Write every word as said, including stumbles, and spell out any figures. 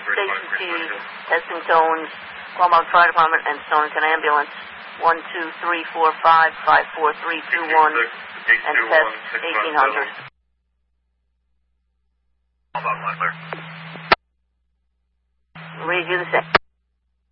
Station Keys, testing tones, Walmart Fire Department, and Stonington Ambulance. one two three four five five four three two one, and test eighteen hundred. Read you the same.